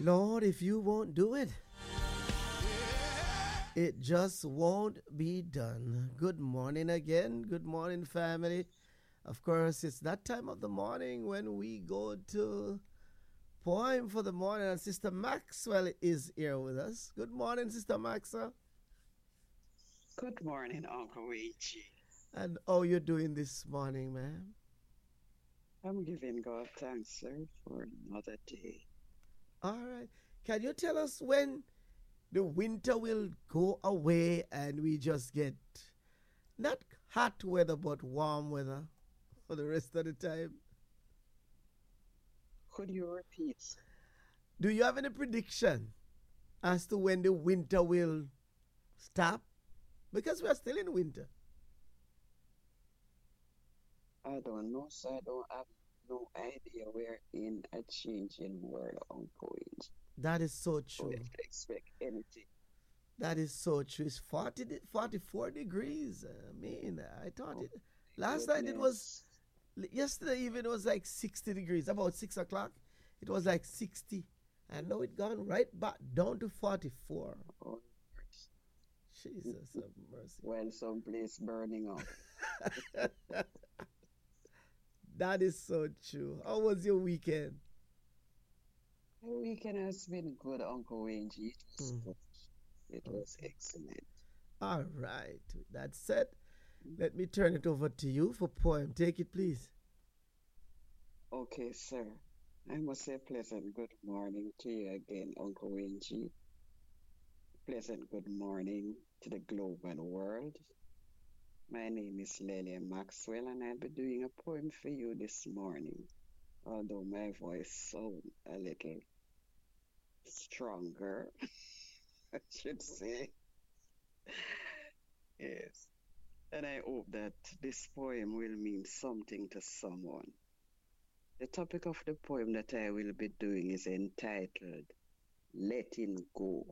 Lord, if you won't do it, it just won't be done. Good morning again. Good morning, family. Of course, it's that time of the morning when we go to Poem for the Morning, and Sister Maxwell is here with us. Good morning, Sister Maxwell. Good morning, Uncle Luigi. And how you doing this morning, ma'am? I'm giving God thanks, sir, for another day. All right. Can you tell us when the winter will go away and we just get not hot weather but warm weather for the rest of the time? Could you repeat? Do you have any prediction as to when the winter will stop? Because we are still in winter. I don't know, sir. I don't have no idea. We're in a changing world, Uncle Luigi. That is so So we true. have to expect anything. That is so true. It's 44 degrees. I mean, I thought Oh, it. Last night it was, goodness. yesterday even it was like 60 degrees. About 6 o'clock, it was like 60. I know it gone right back down to 44. Oh, Jesus have mercy. well, someplace burning up. That is so true. How was your weekend? The weekend has been good, Uncle Luigi. It was Mm, good. It was okay. excellent. All right. With that said, let me turn it over to you for poem. Take it, please. Okay, sir. I must say pleasant good morning to you again, Uncle Luigi. Pleasant good morning to the global world. My name is Lillian Maxwell, and I'll be doing a poem for you this morning. Although my voice sounds a little stronger, I should say. Yes. And I hope that this poem will mean something to someone. The topic of the poem that I will be doing is entitled Letting Go.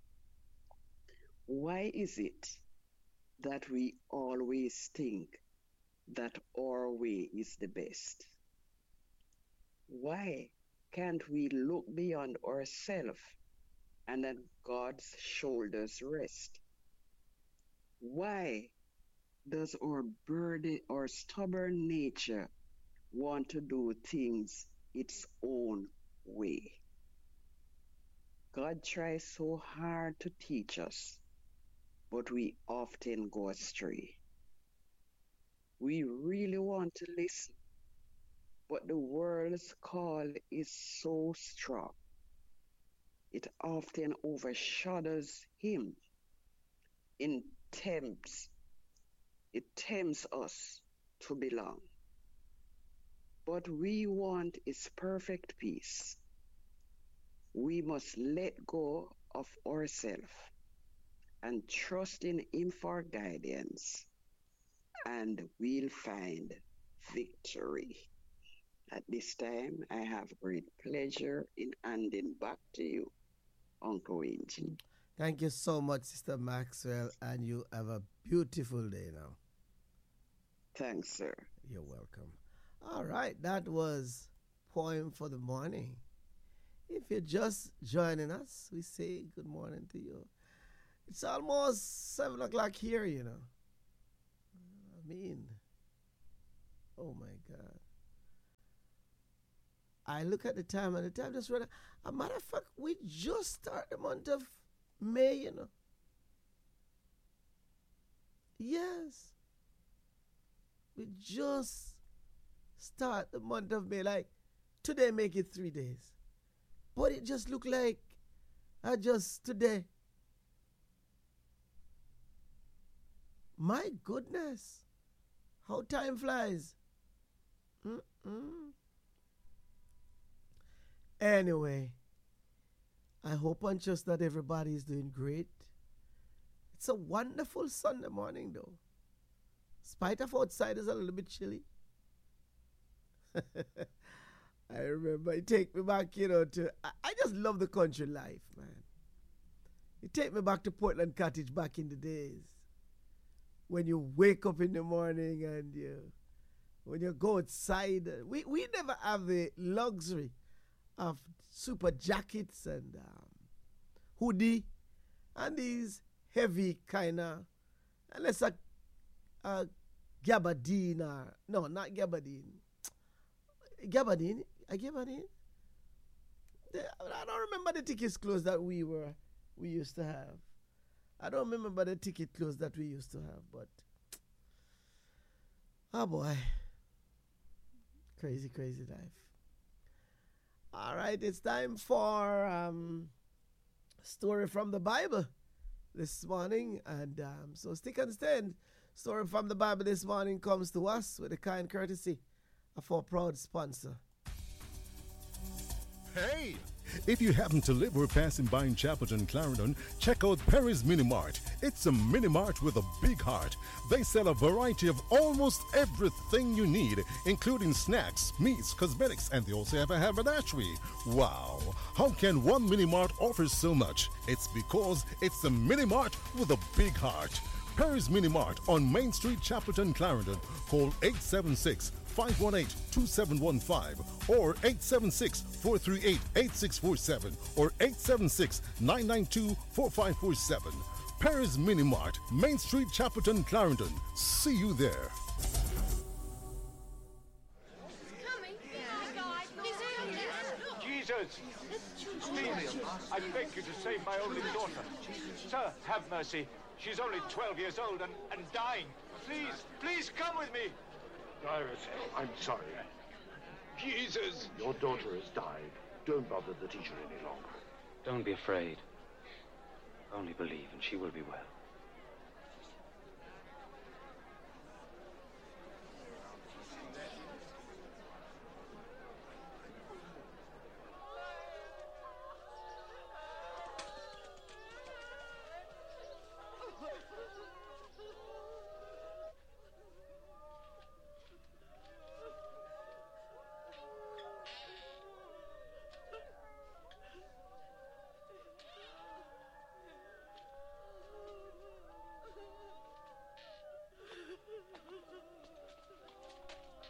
Why is it that we always think that our way is the best? Why can't we look beyond ourselves and at God's shoulders rest? Why does our burden or stubborn nature want to do things its own way? God tries so hard to teach us, but we often go astray. We really want to listen, but the world's call is so strong. It often overshadows Him. It tempts, it tempts us to belong. But we want His perfect peace. We must let go of ourselves and trust in Him for guidance, and we'll find victory. At this time, I have great pleasure in handing back to you, Uncle Ingy. Thank you so much, Sister Maxwell, and you have a beautiful day now. Thanks, sir. You're welcome. All right, that was Poem for the Morning. If you're just joining us, we say good morning to you. It's almost 7 o'clock here, you know. I mean, oh my God. I look at the time and the time just ran. A matter of fact, we just start the month of May, you know. Yes, we just start the month of May. Like today, make it 3 days, but it just look like I just today. My goodness, how time flies. Mm-mm. Anyway, I hope and trust that everybody is doing great. It's a wonderful Sunday morning, though. Spite of outside is a little bit chilly. I remember it take me back, you know, to I just love the country life, man. It take me back to Portland Cottage back in the days when you wake up in the morning and when you go outside. We never have the luxury of super jackets and hoodie and these heavy kind of, unless a gabardine or, no, not gabardine. Gabardine? A gabardine? I don't remember the ticket clothes that we used to have. I don't remember the ticket clothes that we used to have, but oh boy. Crazy, crazy life. All right, it's time for story from the Bible this morning. And so stick and stand. Story from the Bible this morning comes to us with the kind courtesy of our proud sponsor. Hey! If you happen to live or passing by in Chapelton, Clarendon, check out Perry's Mini Mart. It's a mini mart with a big heart. They sell a variety of almost everything you need, including snacks, meats, cosmetics, and they also have a haberdashery. Wow! How can one mini mart offer so much? It's because it's a mini mart with a big heart. Perry's Mini Mart on Main Street, Chapelton, Clarendon. Call 876-518-2715 or 876-438-8647 or 876-992-4547. Perry's Mini Mart, Main Street, Chapelton, Clarendon. See you there. Jesus! Please, I beg you to save my only daughter. Sir, have mercy. She's only 12 years old and dying. Please come with me. Iris, I'm sorry. Jesus! Your daughter has died. Don't bother the teacher any longer. Don't be afraid. Only believe and she will be well.